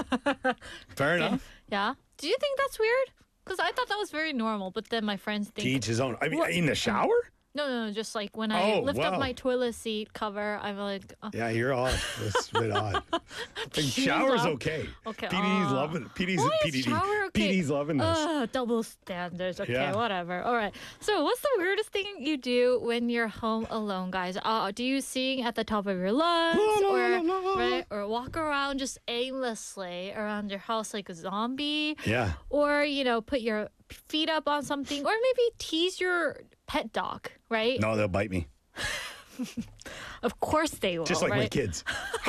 Fair enough. Yeah. Do you think that's weird? Because I thought that was very normal, but then my friends To think. each his own. I mean, What? in the shower? No, just like when I Oh, lift up wow. my toilet seat cover, I'm like, Yeah, you're odd. That's a bit odd. The You shower's love- okay. Okay, PDD's loving it. why is shower okay? PDD's loving this. Double standards. Okay, Yeah. whatever. All right. So, what's the weirdest thing you do when you're home alone, guys? Do you sing at the top of your lungs, or walk around just aimlessly around your house like a zombie, Yeah. or put your feet up on something, or maybe tease your pet dog, right? No, they'll bite me. Of course they will. Just like my right? kids.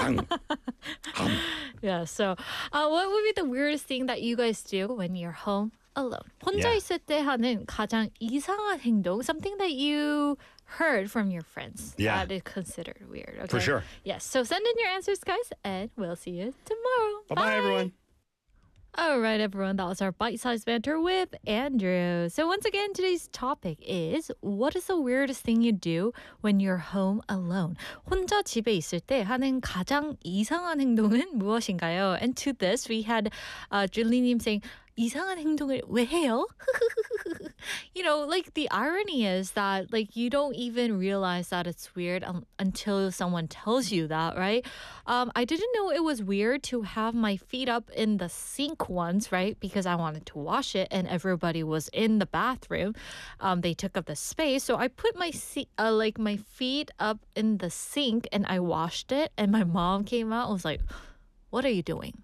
Yeah. So, what would be the weirdest thing that you guys do when you're home alone? 혼자 Yeah. 있을 때 하는 가장 이상한 행동, something that you heard from your friends Yeah. that is considered weird. Okay? For sure. Yes. So send in your answers, guys, and we'll see you tomorrow. Bye-bye, everyone. All right, everyone. That was our bite-sized banter with Andrew. So once again, today's topic is what is the weirdest thing you do when you're home alone? 혼자 집에 있을 때 하는 가장 이상한 행동은 무엇인가요? And to this, we had Julie님 saying, 이상한 행동을 왜 해요? Like the irony is that like you don't even realize that it's weird until someone tells you that, right? I didn't know it was weird to have my feet up in the sink once, right? Because I wanted to wash it and everybody was in the bathroom. They took up the space, so I put my my feet up in the sink and I washed it. And my mom came out and was like, "What are you doing?"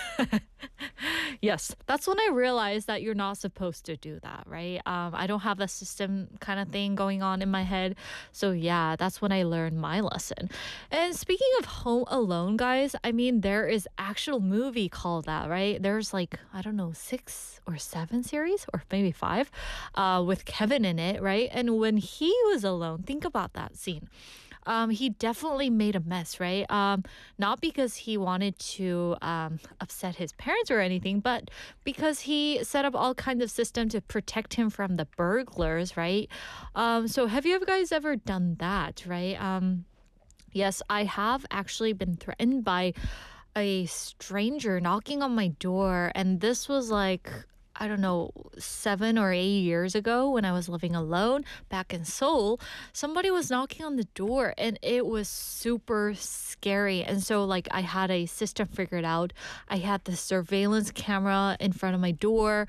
Yes, that's when I realized that you're not supposed to do that, right? I don't have a system kind of thing going on in my head. So yeah, that's when I learned my lesson. And speaking of Home Alone, guys, I mean, there is actual movie called that, right? There's like, I don't know, 6 or 7 series or maybe 5 with Kevin in it, right? And when he was alone, think about that scene. He definitely made a mess, right? Not because he wanted to upset his parents or anything, but because he set up all kinds of systems to protect him from the burglars, right? So have you guys ever done that, right? Yes, I have actually been threatened by a stranger knocking on my door, and this was like, I don't know, 7 or 8 years ago when I was living alone back in Seoul. Somebody was knocking on the door and it was super scary. And so like I had a system figured out. I had the surveillance camera in front of my door.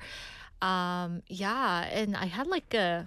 And I had like a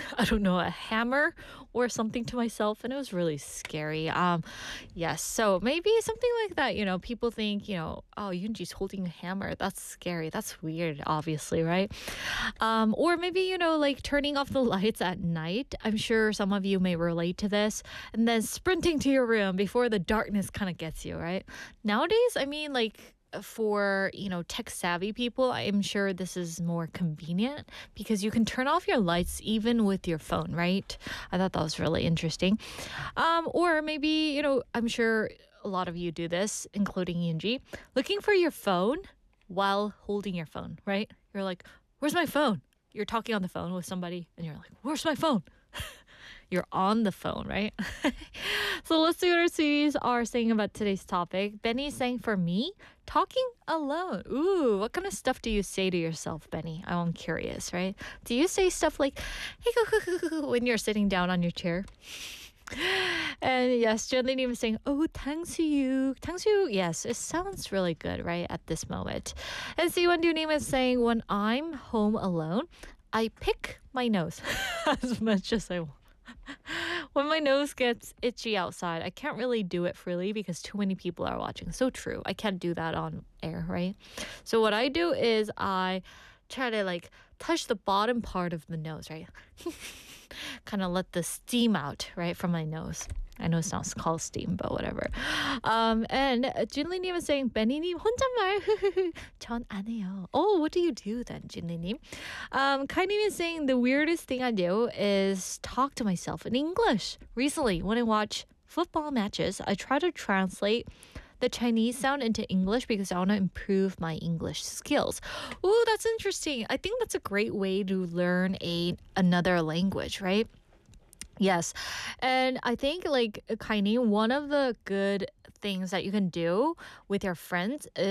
hammer or something to myself, and it was really scary. Yes, so maybe something like that, people think, oh, Yoonji's holding a hammer. That's scary. That's weird, obviously, right? Or maybe, like turning off the lights at night. I'm sure some of you may relate to this. And then sprinting to your room before the darkness kind of gets you, right? Nowadays, I mean, like, for tech savvy people, I'm sure this is more convenient because you can turn off your lights even with your phone, right? I thought that was really interesting. Or maybe I'm sure a lot of you do this, including Yoonji, looking for your phone while holding your phone, right? You're like, where's my phone? You're talking on the phone with somebody and you're like, where's my phone? You're on the phone, right? So let's see what our sweeties are saying about today's topic. Benny's saying, for me, talking alone. Ooh, what kind of stuff do you say to yourself, Benny? I'm curious, right? Do you say stuff like, hey, when you're sitting down on your chair? And yes, Jenny was saying, oh, 탕수육. 탕수육, yes, it sounds really good, right, at this moment. And Siwon-du is saying, when I'm home alone, I pick my nose as much as I want. When my nose gets itchy outside, I can't really do it freely because too many people are watching. So true. I can't do that on air, right? So what I do is I try to like touch the bottom part of the nose, right? Kind of let the steam out, right, from my nose. I know it's not called steam, but whatever. And Jinli님 is saying, Benny님 혼잣말. 전 안 해요. Oh, what do you do then, Jinli님? Kainim is saying, the weirdest thing I do is talk to myself in English. Recently, when I watch football matches, I try to translate the Chinese sound into English because I want to improve my English skills. Ooh, that's interesting. I think that's a great way to learn another language, right? Yes. And I think like Kaini, one of the good things that you can do with your friends